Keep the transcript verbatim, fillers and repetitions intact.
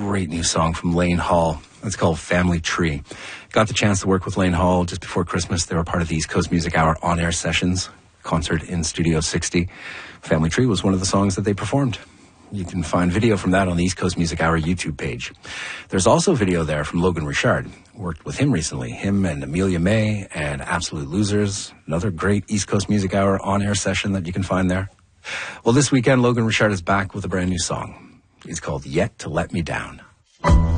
great new song from Lane Hall. It's called Family Tree. Got the chance to work with Lane Hall just before Christmas. They were part of the East Coast Music Hour on-air sessions, concert in Studio sixty. Family Tree was one of the songs that they performed. You can find video from that on the East Coast Music Hour YouTube page. There's also video there from Logan Richard. Worked with him recently. Him and Amelia May and Absolute Losers. Another great East Coast Music Hour on-air session that you can find there. Well, this weekend, Logan Richard is back with a brand new song. It's called Yet to Let Me Down.